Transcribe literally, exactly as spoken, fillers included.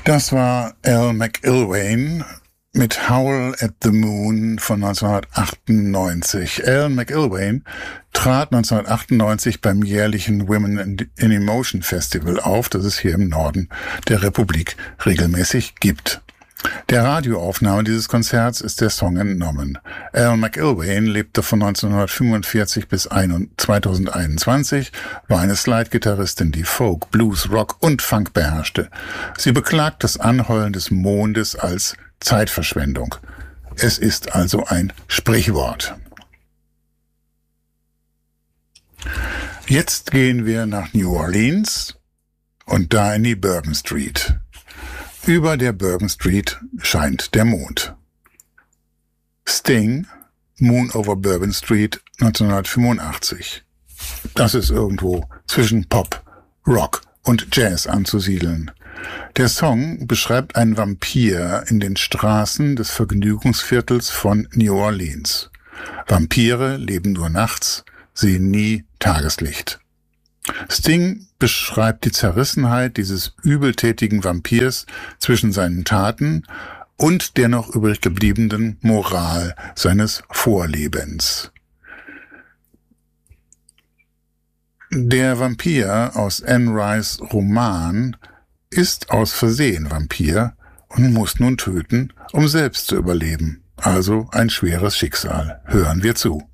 Das war Al McIlwain mit Howl at the Moon von neunzehnhundertachtundneunzig. Al McIlwain trat neunzehnhundertachtundneunzig beim jährlichen Women in Emotion Festival auf, das es hier im Norden der Republik regelmäßig gibt. Der Radioaufnahme dieses Konzerts ist der Song entnommen. Al McIlwain lebte von neunzehnhundertfünfundvierzig bis zweitausendeinundzwanzig, war eine Slide-Gitarristin, die Folk, Blues, Rock und Funk beherrschte. Sie beklagt das Anheulen des Mondes als Zeitverschwendung. Es ist also ein Sprichwort. Jetzt gehen wir nach New Orleans und da in die Bourbon Street. Über der Bourbon Street scheint der Mond. Sting, Moon over Bourbon Street, neunzehnhundertfünfundachtzig. Das ist irgendwo zwischen Pop, Rock und Jazz anzusiedeln. Der Song beschreibt einen Vampir in den Straßen des Vergnügungsviertels von New Orleans. Vampire leben nur nachts, sehen nie Tageslicht. Sting beschreibt die Zerrissenheit dieses übeltätigen Vampirs zwischen seinen Taten und der noch übrig gebliebenen Moral seines Vorlebens. Der Vampir aus Anne Rice' Roman ist aus Versehen Vampir und muss nun töten, um selbst zu überleben. Also ein schweres Schicksal. Hören wir zu.